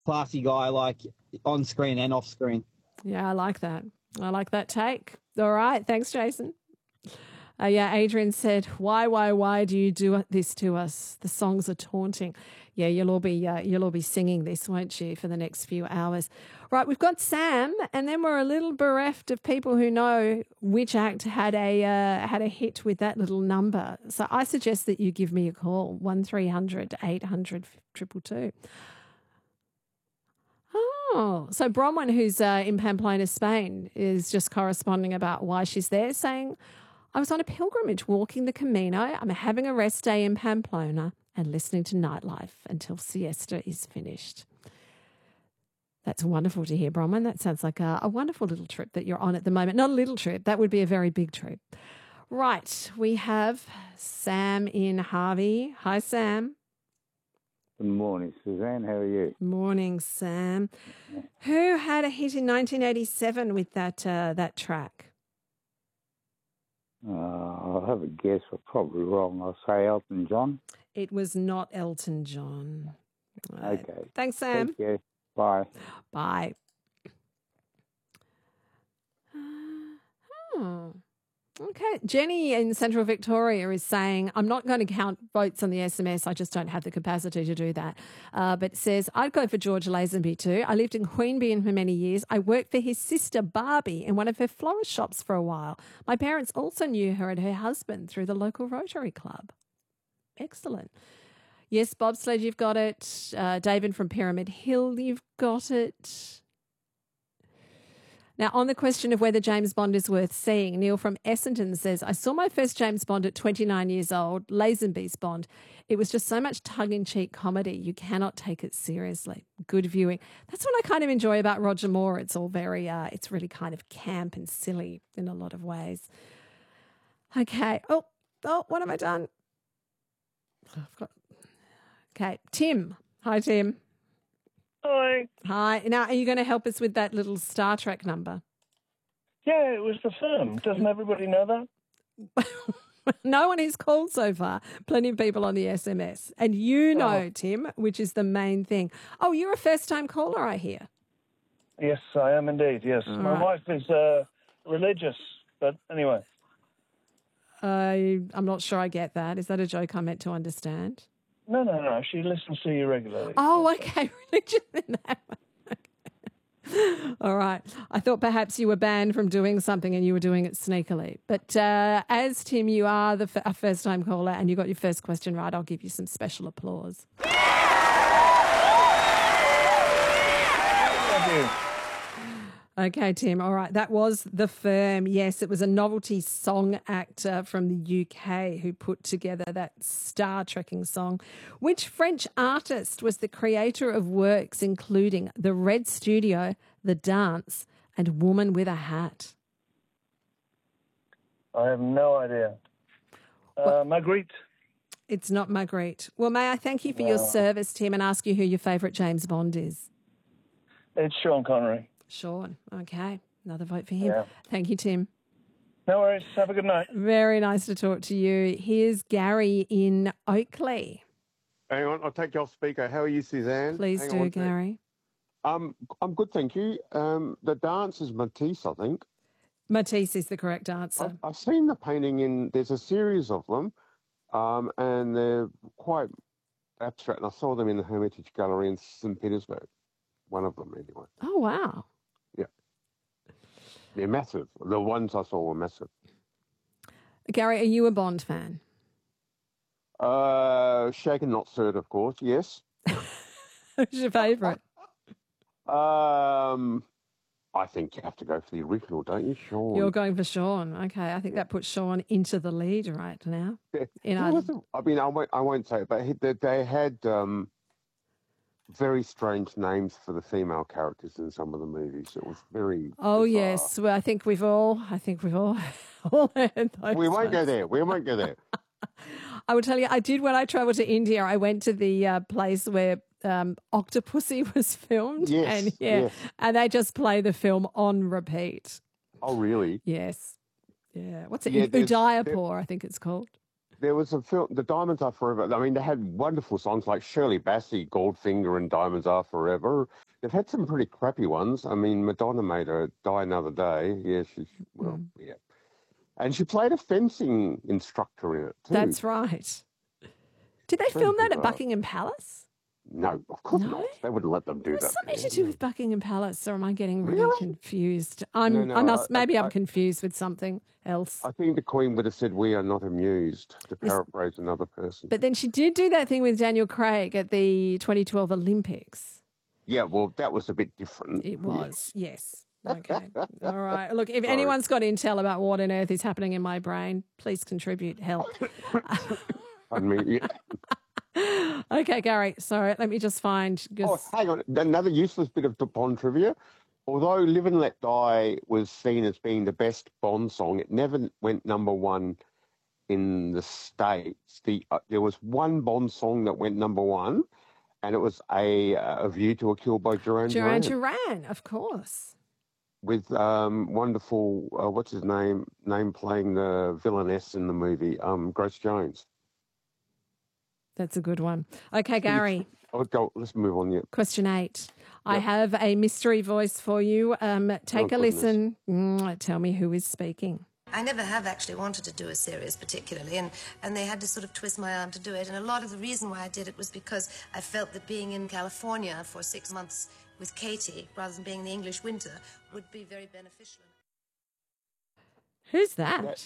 classy guy, like on screen and off screen. Yeah, I like that. I like that take. All right. Thanks, Jason. Yeah, Adrian said, why do you do this to us? The songs are taunting. Yeah, you'll all be singing this, won't you, for the next few hours? Right, we've got Sam, and then we're a little bereft of people who know which act had a hit with that little number. So I suggest that you give me a call, 1300 800 222. Oh, so Bronwyn, who's in Pamplona, Spain, is just corresponding about why she's there, saying, I was on a pilgrimage walking the Camino. I'm having a rest day in Pamplona and listening to nightlife until siesta is finished. That's wonderful to hear, Bronwyn. That sounds like a wonderful little trip that you're on at the moment. Not a little trip. That would be a very big trip. Right. We have Sam in Harvey. Hi, Sam. Good morning, Suzanne. How are you? Morning, Sam. Who had a hit in 1987 with that track? I'll have a guess. I'm probably wrong. I'll say Elton John. It was not Elton John. Right. Okay. Thanks, Sam. Thank you. Bye. Bye. Okay. Jenny in Central Victoria is saying, I'm not going to count votes on the SMS. I just don't have the capacity to do that. But says, I'd go for George Lazenby too. I lived in Queanbeyan for many years. I worked for his sister Barbie in one of her florist shops for a while. My parents also knew her and her husband through the local Rotary Club. Excellent. Yes, Bobsled, you've got it. David from Pyramid Hill, you've got it. Now, on the question of whether James Bond is worth seeing, Neil from Essendon says, I saw my first James Bond at 29 years old, Lazenby's Bond. It was just so much tongue-in-cheek comedy. You cannot take it seriously. Good viewing. That's what I kind of enjoy about Roger Moore. It's all very, it's really kind of camp and silly in a lot of ways. Okay. Oh, what have I done? Okay. Tim. Hi, Tim. Hi. Hi. Now, are you going to help us with that little Star Trek number? Yeah, it was the firm. Doesn't everybody know that? No one has called so far. Plenty of people on the SMS. And you know, Tim, which is the main thing. Oh, you're a first-time caller, I hear. Yes, I am indeed, yes. All My wife is religious, but anyway. I'm not sure I get that. Is that a joke I meant to understand? No. She listens to you regularly. Oh, okay. Religion in that one. Okay. All right. I thought perhaps you were banned from doing something and you were doing it sneakily. But as Tim, you are a first-time caller and you got your first question right, I'll give you some special applause. Thank you. Okay, Tim. All right. That was The Firm. Yes, it was a novelty song actor from the UK who put together that Star Trekking song. Which French artist was the creator of works including The Red Studio, The Dance, and Woman with a Hat? I have no idea. Magritte? It's not Magritte. Well, may I thank you for your service, Tim, and ask you who your favourite James Bond is? It's Sean Connery. Sean. Okay. Another vote for him. Yeah. Thank you, Tim. No worries. Have a good night. Very nice to talk to you. Here's Gary in Oakley. Hang on, I'll take you off speaker. How are you, Suzanne? Please do, Gary. I'm good, thank you. The dance is Matisse, I think. Matisse is the correct answer. I've seen the painting there's a series of them, and they're quite abstract. And I saw them in the Hermitage Gallery in St. Petersburg. One of them, anyway. Oh, wow. Yeah. They're massive. The ones I saw were massive. Gary, are you a Bond fan? Shaken, not stirred, of course, yes. Who's your favourite? I think you have to go for the original, don't you, Sean? You're going for Sean. Okay, I think that puts Sean into the lead right now. Yeah. I won't say it, but they had very strange names for the female characters in some of the movies. It was very bizarre. Yes. Well, I think we've all heard those. We won't go there. I will tell you, I did when I travelled to India. I went to the place where Octopussy was filmed. Yes, yes. And they just play the film on repeat. Oh, really? Yes. Yeah. What's it? Udaipur, I think it's called. there was a film, The Diamonds Are Forever. I mean, they had wonderful songs like Shirley Bassey, Goldfinger, and Diamonds Are Forever. They've had some pretty crappy ones. I mean, Madonna made her Die Another Day. Yeah, yeah. And she played a fencing instructor in it too. That's right. Did they film that at Buckingham Palace? No, of course not. They wouldn't let them do that. Something to do with Buckingham Palace, or am I getting really confused? Maybe I'm confused with something else. I think the Queen would have said, "We are not amused," to paraphrase another person. But then she did do that thing with Daniel Craig at the 2012 Olympics. Yeah, well, that was a bit different. It was, yes. Okay. All right. Look, if anyone's got intel about what on earth is happening in my brain, please contribute. Help. Pardon me. Yeah. Okay, Gary. Sorry, let me just find. Oh, hang on. Another useless bit of Bond trivia. Although Live and Let Die was seen as being the best Bond song, it never went number one in the States. There was one Bond song that went number one, and it was A View to a Kill by Duran Duran. Duran Duran, of course. With wonderful, what's his name playing the villainess in the movie, Grace Jones. That's a good one. Okay, Gary. Let's move on. Yeah. Question 8. Yep. I have a mystery voice for you. Take a listen. Tell me who is speaking. I never have actually wanted to do a series particularly, and they had to sort of twist my arm to do it. And a lot of the reason why I did it was because I felt that being in California for 6 months with Katie, rather than being in the English winter, would be very beneficial. Who's that?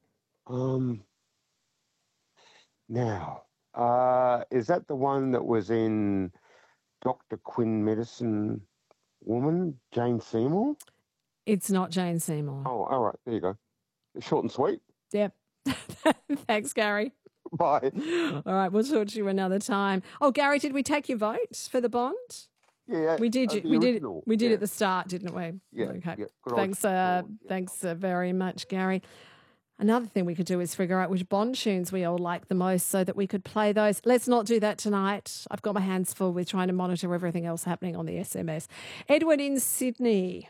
Now, is that the one that was in Dr. Quinn Medicine Woman, Jane Seymour? It's not Jane Seymour. Oh, all right. There you go. Short and sweet. Yep. Thanks, Gary. Bye. All right, we'll talk to you another time. Oh, Gary, did we take your vote for the Bond? Yeah, we did. We did at the start, didn't we? Yeah. Okay. Yeah. Thanks very much, Gary. Another thing we could do is figure out which Bond tunes we all like the most so that we could play those. Let's not do that tonight. I've got my hands full with trying to monitor everything else happening on the SMS. Edward in Sydney.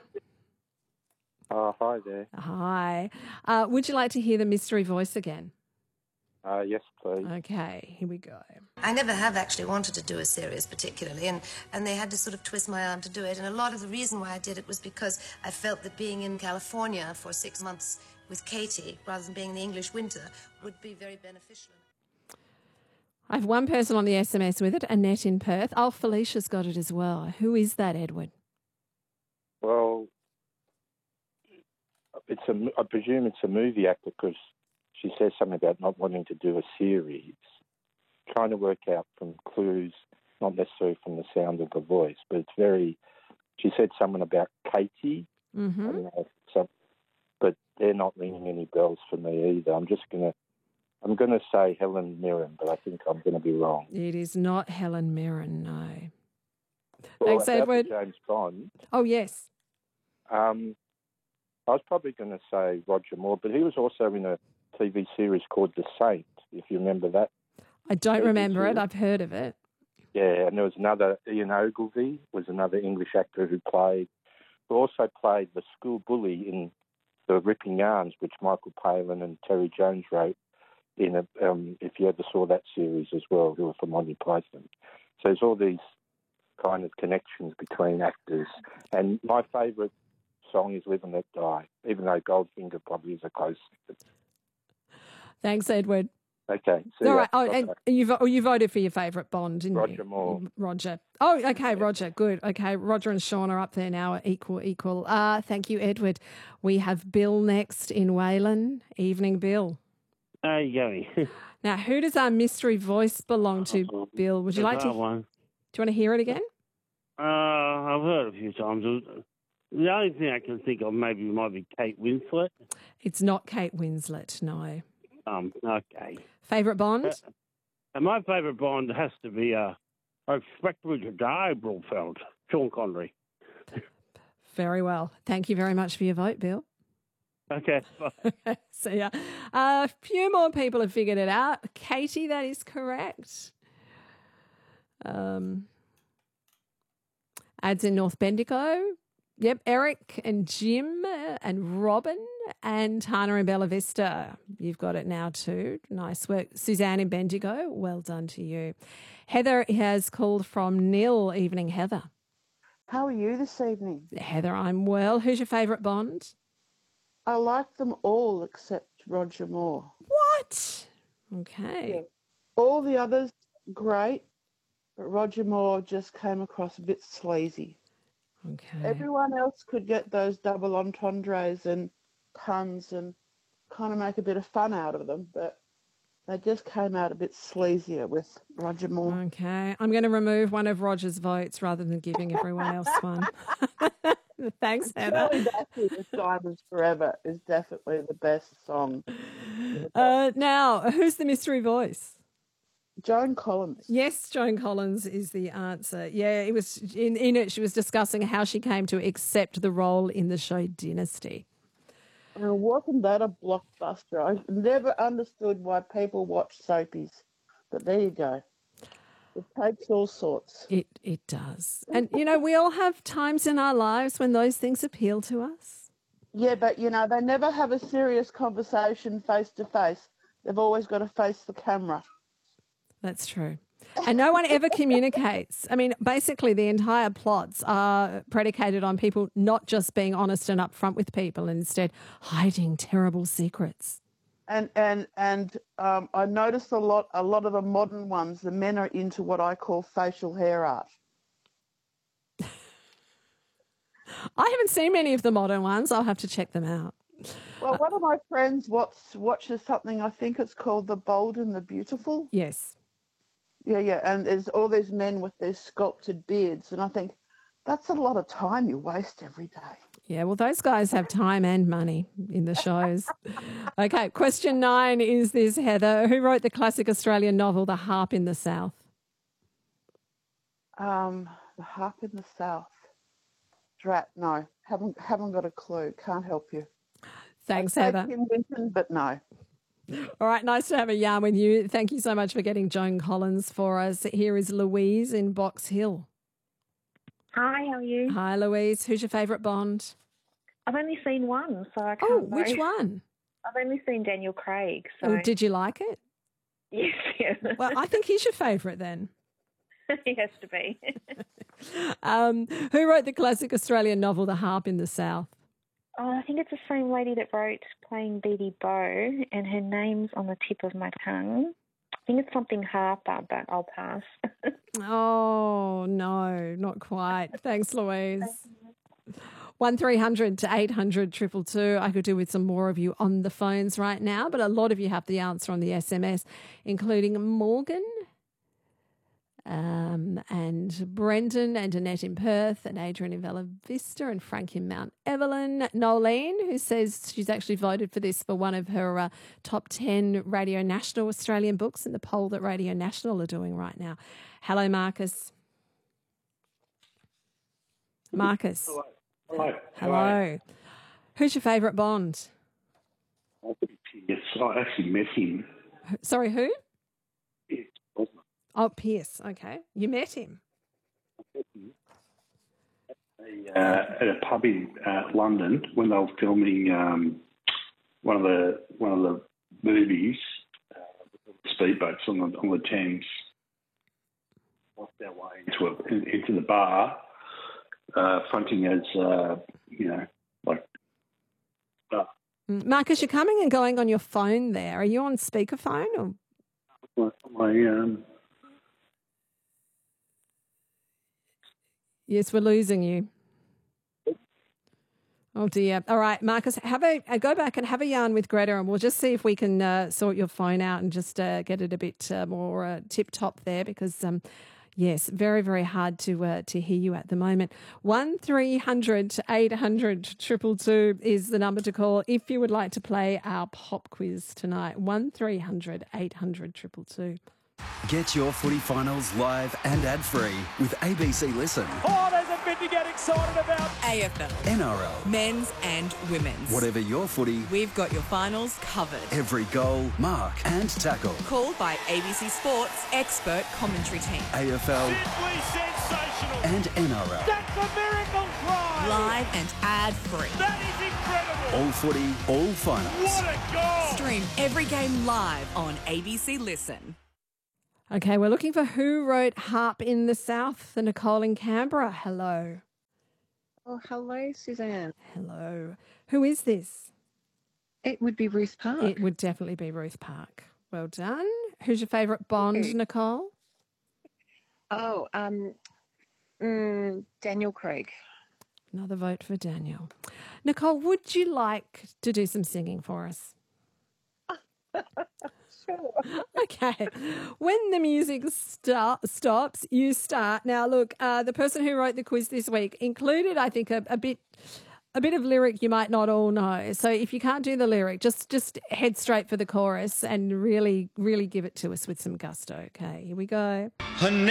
Hi there. Hi. Would you like to hear the mystery voice again? Yes, please. Okay, here we go. I never have actually wanted to do a series particularly, and they had to sort of twist my arm to do it. And a lot of the reason why I did it was because I felt that being in California for 6 months with Katie, rather than being in the English winter, would be very beneficial. I have one person on the SMS with it, Annette in Perth. Oh, Felicia's got it as well. Who is that, Edward? Well, I presume it's a movie actor because she says something about not wanting to do a series. Trying to work out from clues, not necessarily from the sound of the voice, but it's very. She said something about Katie. Mm-hmm. I don't know, but they're not ringing any bells for me either. I'm gonna say Helen Mirren, but I think I'm gonna be wrong. It is not Helen Mirren, no. Well, thanks, Edward. James Bond. Oh yes. I was probably going to say Roger Moore, but he was also in a TV series called The Saint, if you remember that. I don't remember it. I've heard of it. Yeah, and there was another, Ian Ogilvy was another English actor who also played the school bully in The Ripping Yarns, which Michael Palin and Terry Jones wrote in if you ever saw that series as well, who were from Monty Python. So there's all these kind of connections between actors. And my favourite song is Live and Let Die, even though Goldfinger probably is a close second. Thanks, Edward. Okay. All right. Oh, and you voted for your favourite Bond, didn't you? Roger Moore. Roger. Oh, okay, Roger. Good. Okay, Roger and Sean are up there now, equal. Thank you, Edward. We have Bill next in Wayland. Evening, Bill. How you going? Now, who does our mystery voice belong to, Bill? Would you like to? One. Do you want to hear it again? I've heard it a few times. The only thing I can think of maybe might be Kate Winslet. It's not Kate Winslet, no. Okay. Favourite Bond? And my favourite Bond has to be, I expect Richard Blofeld, Sean Connery. Very well. Thank you very much for your vote, Bill. Okay. Bye. See ya. A few more people have figured it out. Katie, that is correct. Ads in North Bendigo. Yep, Eric and Jim and Robin and Tana in Bella Vista. You've got it now too. Nice work. Suzanne in Bendigo, well done to you. Heather has called from Nil. Evening, Heather. How are you this evening? Heather, I'm well. Who's your favourite Bond? I like them all except Roger Moore. What? Okay. Yeah. All the others, great, but Roger Moore just came across a bit sleazy. Okay. Everyone else could get those double entendres and puns and kind of make a bit of fun out of them, but they just came out a bit sleazier with Roger Moore. Okay. I'm going to remove one of Roger's votes rather than giving everyone else one. Thanks, Heather. Shirley Bassey with Diamonds Forever is definitely the best song. Now, who's the mystery voice? Joan Collins. Yes, Joan Collins is the answer. Yeah, it was in it. She was discussing how she came to accept the role in the show Dynasty. Wasn't that a blockbuster? I never understood why people watch soapies, but there you go. It takes all sorts. It does. And, you know, we all have times in our lives when those things appeal to us. Yeah, but, you know, they never have a serious conversation face to face. They've always got to face the camera. That's true. And no one ever communicates. I mean, basically the entire plots are predicated on people not just being honest and upfront with people and instead hiding terrible secrets. And I noticed a lot of the modern ones, the men are into what I call facial hair art. I haven't seen many of the modern ones. I'll have to check them out. Well, one of my friends watches something, I think it's called The Bold and the Beautiful. Yes. Yeah, and there's all these men with their sculpted beards, and I think that's a lot of time you waste every day. Yeah, well, those guys have time and money in the shows. Okay, question 9 is this, Heather. Who wrote the classic Australian novel The Harp in the South? The Harp in the South. Drat, no. Haven't got a clue. Can't help you. Thanks, I'd say Heather. Tim Winton, but no. All right, nice to have a yarn with you. Thank you so much for getting Joan Collins for us. Here is Louise in Box Hill. Hi, how are you? Hi, Louise. Who's your favourite Bond? I've only seen one, so I can't know. Which one? I've only seen Daniel Craig. So. Oh, did you like it? Yes, yes. Well, I think he's your favourite then. He has to be. Who wrote the classic Australian novel The Harp in the South? Oh, I think it's the same lady that wrote Playing Beatty Bow, and her name's on the tip of my tongue. I think it's something Harper, but I'll pass. Oh, no, not quite. Thanks, Louise. 1300 to 800 222. I could do with some more of you on the phones right now, but a lot of you have the answer on the SMS, including Morgan and Brendan and Annette in Perth and Adrian in Bella Vista and Frank in Mount Evelyn. Nolene, who says she's actually voted for this for one of her top 10 Radio National Australian books in the poll that Radio National are doing right now. Hello, Marcus. Marcus. Hello. Who's your favourite Bond? Yes, I actually met him. Sorry, who? Pierce Brosnan. Oh, Pierce. Okay. You met him? At a pub in London when they were filming one of the movies, speedboats on the Thames. Lost our way into the bar, fronting as Marcus, you're coming and going on your phone there. Are you on speakerphone or? Yes, we're losing you. Oh dear. All right, Marcus, go back and have a yarn with Greta, and we'll just see if we can sort your phone out and just get it a bit more tip top there, because yes, very, very hard to hear you at the moment. 1300 800 222 is the number to call if you would like to play our pop quiz tonight. 1300 800 222. Get your footy finals live and ad-free with ABC Listen. Oh, there's a bit to get excited about. AFL. NRL. Men's and women's. Whatever your footy. We've got your finals covered. Every goal, mark and tackle. Called by ABC Sports expert commentary team. AFL. Simply sensational. And NRL. That's a miracle try. Live and ad-free. That is incredible. All footy, all finals. What a goal. Stream every game live on ABC Listen. Okay, we're looking for who wrote Harp in the South, the Nicole in Canberra. Hello. Oh, hello, Suzanne. Hello. Who is this? It would be Ruth Park. It would definitely be Ruth Park. Well done. Who's your favourite Bond, Nicole? Oh, Daniel Craig. Another vote for Daniel. Nicole, would you like to do some singing for us? Sure. Okay. When the music stops, you start. Now, look, the person who wrote the quiz this week included, I think, a bit of lyric you might not all know. So if you can't do the lyric, just head straight for the chorus and really, really give it to us with some gusto. Okay, here we go. Her name